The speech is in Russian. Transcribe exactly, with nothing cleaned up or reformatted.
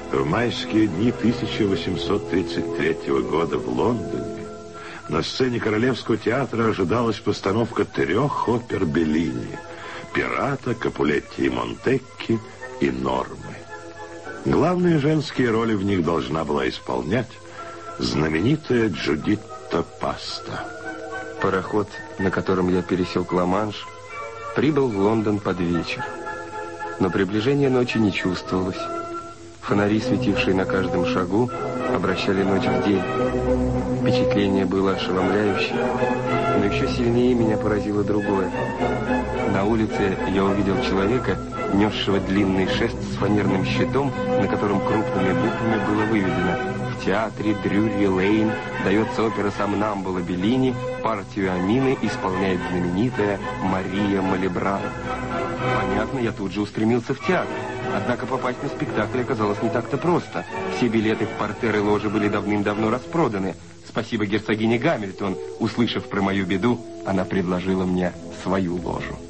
В майские дни тысяча восемьсот тридцать третьего года в Лондоне на сцене Королевского театра ожидалась постановка трех опер Беллини: «Пирата», «Капулетти и Монтекки» и «Нормы». Главные женские роли в них должна была исполнять знаменитая Джудитта Паста. Пароход, на котором я пересек Ла-Манш, прибыл в Лондон под вечер. Но приближения ночи не чувствовалось. Фонари, светившие на каждом шагу, обращали ночь в день. Впечатление было ошеломляющее, но еще сильнее меня поразило другое. На улице я увидел человека, несшего длинный шест с фанерным щитом, на котором крупными буквами было выведено: в театре Дрюри-Лейн дается опера «Сомнамбула» Беллини, партию Амины исполняет знаменитая Мария Малибран. Понятно, я тут же устремился в театр. Однако попасть на спектакль оказалось не так-то просто. Все билеты в партер и ложи были давным-давно распроданы. Спасибо герцогине Гамильтон. Услышав про мою беду, она предложила мне свою ложу.